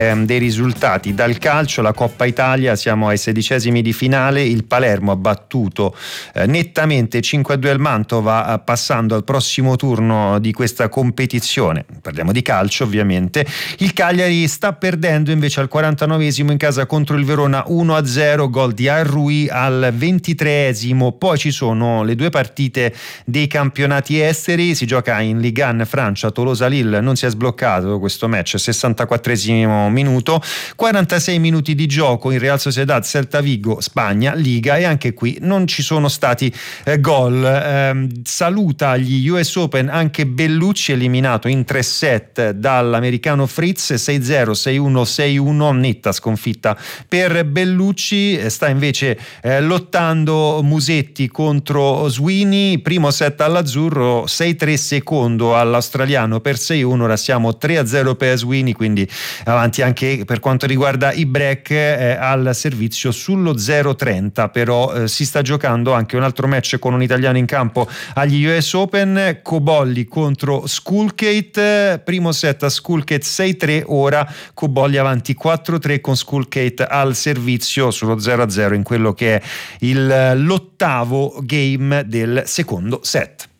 dei risultati dal calcio. La Coppa Italia, siamo ai 16esimi di finale. Il Palermo ha battuto nettamente 5-2 al Mantova, passando al prossimo turno di questa competizione. Parliamo di calcio, ovviamente. Il Cagliari sta perdendo invece al 49esimo in casa contro il Verona 1-0, gol di Arrui al 23esimo. Poi ci sono le due partite dei campionati esteri. Si gioca in Ligue 1 Francia, Tolosa-Lille, non si è sbloccato questo match, 64esimo minuto. 46 minuti di gioco in Real Sociedad Celta Vigo Spagna Liga, e anche qui non ci sono stati gol. Saluta gli US Open anche Bellucci, eliminato in 3 set dall'americano Fritz, 6-0, 6-1, 6-1, netta sconfitta per Bellucci. Sta invece lottando Musetti contro Sweeney, primo set all'azzurro, 6-3 secondo all'australiano per 6-1. Ora siamo 3-0 per Sweeney, quindi avanti anche per quanto riguarda i break al servizio sullo 0-30. Però si sta giocando anche un altro match con un italiano in campo agli US Open, Cobolli contro Skulkate, primo set a Skulkate 6-3, ora Cobolli avanti 4-3 con Skulkate al servizio sullo 0-0 in quello che è l'ottavo game del secondo set.